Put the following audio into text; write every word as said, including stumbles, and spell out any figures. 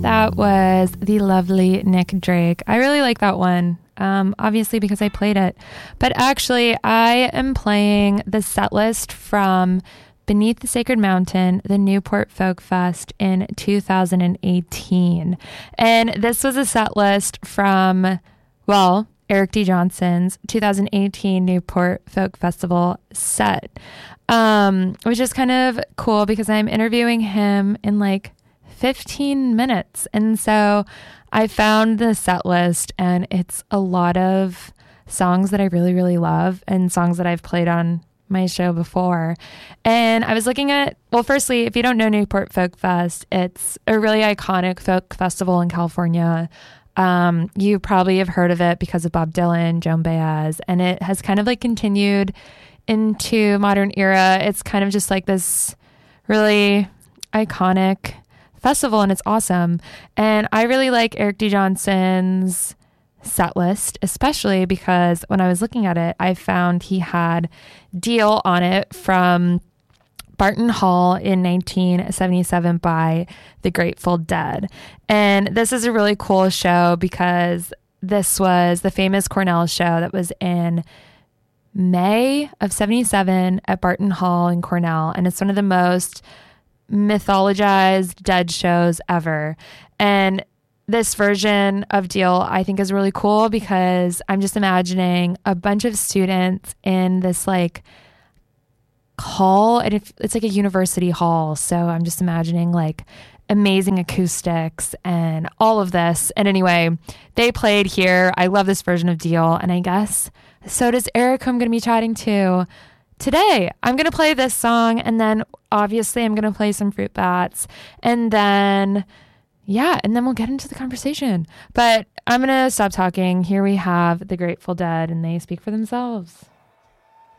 That was the lovely Nick Drake. I really like that one, um, obviously because I played it. But actually, I am playing the set list from Beneath the Sacred Mountain, the Newport Folk Fest in two thousand eighteen. And this was a set list from, well, Eric D. Johnson's two thousand eighteen Newport Folk Festival set, um, which is kind of cool because I'm interviewing him in like fifteen minutes. And so I found the set list and it's a lot of songs that I really, really love and songs that I've played on my show before. And I was looking at, well, firstly, if you don't know Newport Folk Fest, it's a really iconic folk festival in California. Um, you probably have heard of it because of Bob Dylan, Joan Baez, and it has kind of like continued into modern era. It's kind of just like this really iconic festival and it's awesome. And I really like Eric D. Johnson's set list, especially because when I was looking at it, I found he had Deal on it from Barton Hall in nineteen seventy-seven by the Grateful Dead. And this is a really cool show because this was the famous Cornell show that was in May of seventy-seven at Barton Hall in Cornell. And it's one of the most mythologized Dead shows ever. And this version of Deal, I think, is really cool because I'm just imagining a bunch of students in this like hall, and if it's like a university hall. So I'm just imagining like amazing acoustics and all of this. And anyway, they played here. I love this version of Deal. And I guess so does Eric, who I'm going to be chatting to today. I'm going to play this song. And then obviously I'm going to play some Fruit Bats. And then Yeah, and then we'll get into the conversation. But I'm going to stop talking. Here we have the Grateful Dead, and they speak for themselves.